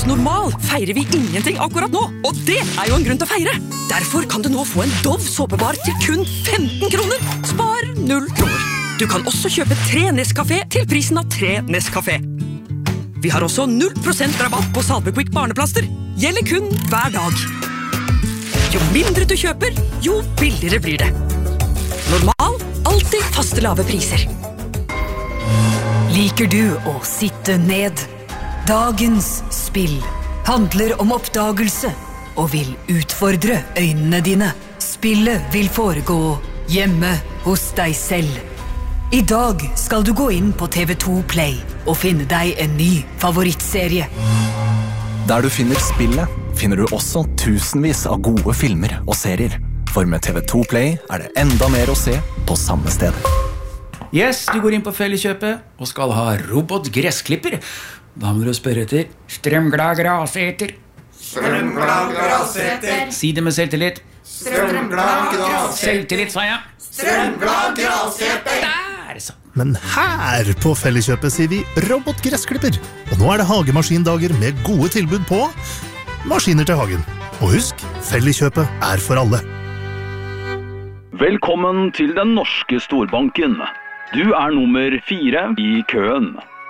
Normal feirer vi ingenting akkurat nå, og det jo en grunn til å feire. Derfor kan du nå få en Dove såpebar til kun 15 kroner. Spar 0 kroner. Du kan også kjøpe 3 Nescafé til prisen av 3 Nescafé. Vi har også 0% rabatt på Salvequick barneplaster. Gjelder kun hver dag. Jo mindre du kjøper, jo billigere blir det. Normal, alltid faste lave priser. Liker du å sitte ned? Dagens spill handler om oppdagelse og vil utfordre øynene dine. Spillet vil foregå hjemme hos deg selv. I dag skal du gå inn på TV2 Play og finne deg en ny favorittserie. Der du finner spillet, finner du også tusenvis av gode filmer og serier. For med TV2 Play det enda mer å se på samme sted. Yes, du går inn på Felleskjøpet og skal ha robotgressklipper. Da må du spørre etter strømglad graseter. Strømglad graseter. Si det med selvtillit. Strømglad graseter. Selvtillit, sa jeg. Strømglad graseter. Der, så. Men her på Felleskjøpet sier vi robotgressklipper. Og nå det hagemaskindager med gode tilbud på maskiner til hagen. Og husk, Felleskjøpet for alle. Velkommen til den norske storbanken. Du nummer 4 i køen.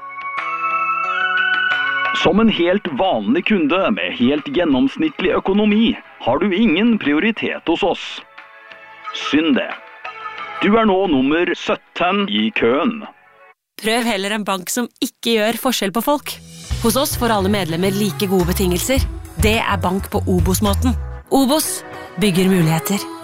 Som en helt vanlig kunde med helt gjennomsnittlig økonomi har du ingen prioritet hos oss. Synd det. Du nå nummer 17 i køen. Prøv heller en bank som ikke gjør forskjell på folk. Hos oss får alle medlemmer like gode betingelser. Det bank på Obos-måten. Obos bygger muligheter.